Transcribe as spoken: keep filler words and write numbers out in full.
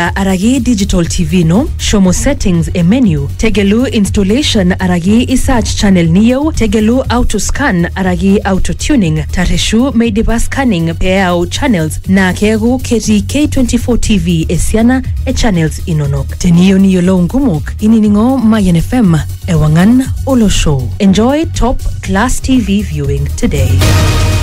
Ingia aragi digital T V no, shomo settings e menu, tegelu installation aragi isach channel niyo, tegelu auto scan aragi auto tuning, tareshu meidipa scanning peao channels na kegu keti K twenty-four T V esiana e channels inonok. Teniyo niyo lo ngumuk, ininingo Mayan F M, ewangan olo show. Enjoy top class T V viewing today.